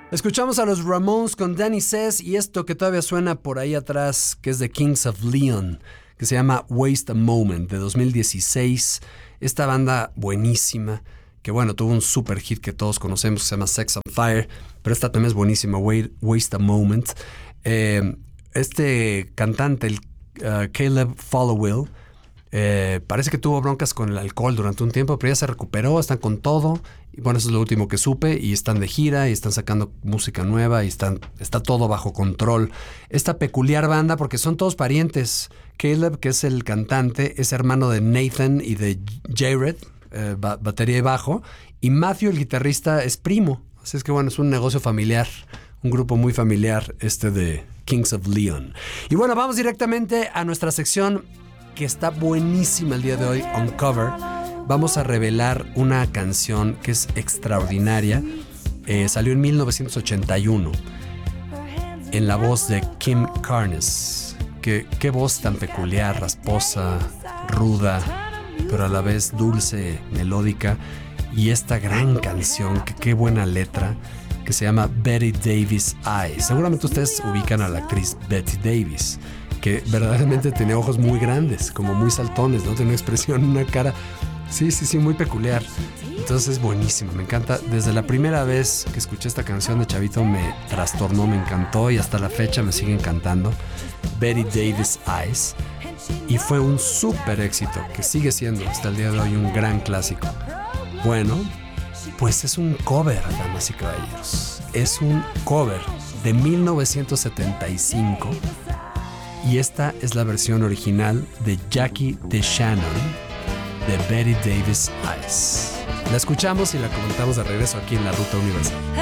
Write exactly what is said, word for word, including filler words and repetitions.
Escuchamos a los Ramones con Danny Says y esto que todavía suena por ahí atrás, que es de Kings of Leon, que se llama Waste a Moment, de dos mil dieciséis. Esta banda buenísima, que bueno, tuvo un super hit que todos conocemos, que se llama Sex on Fire, pero esta también es buenísima, Waste a Moment. Eh, este cantante, el uh, Caleb Followill, eh, parece que tuvo broncas con el alcohol durante un tiempo, pero ya se recuperó, están con todo. Y bueno, eso es lo último que supe, y están de gira y están sacando música nueva y están, está todo bajo control. Esta peculiar banda, porque son todos parientes. Caleb, que es el cantante, es hermano de Nathan y de Jared, eh, ba- batería y bajo, y Matthew, el guitarrista, es primo. Así es que bueno, es un negocio familiar, un grupo muy familiar este de Kings of Leon. Y bueno, vamos directamente a nuestra sección que está buenísima el día de hoy, Uncover. Vamos a revelar una canción que es extraordinaria. Eh, salió en mil novecientos ochenta y uno en la voz de Kim Carnes. Que, qué voz tan peculiar, rasposa, ruda, pero a la vez dulce, melódica. Y esta gran canción, que qué buena letra, que se llama Betty Davis Eyes. Seguramente ustedes ubican a la actriz Betty Davis, que verdaderamente tenía ojos muy grandes, como muy saltones, ¿no? Tenía una expresión, una cara... Sí, sí, sí, muy peculiar. Entonces es buenísimo, me encanta. Desde la primera vez que escuché esta canción de chavito me trastornó, me encantó y hasta la fecha me sigue encantando. Betty Davis Eyes. Y fue un súper éxito, que sigue siendo hasta el día de hoy un gran clásico. Bueno, pues es un cover, damas y caballeros. Es un cover de mil novecientos setenta y cinco. Y esta es la versión original de Jackie DeShannon, de Betty Davis Eyes. La escuchamos y la comentamos de regreso aquí en La Ruta Universal.